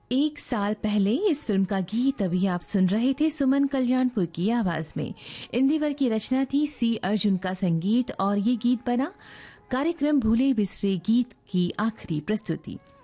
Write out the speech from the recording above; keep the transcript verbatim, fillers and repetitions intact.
एक साल पहले इस फिल्म का गीत अभी आप सुन रहे थे सुमन कल्याणपुर की आवाज में। इंदिवर की रचना थी, सी अर्जुन का संगीत, और ये गीत बना कार्यक्रम भूले बिसरे गीत की आखिरी प्रस्तुति।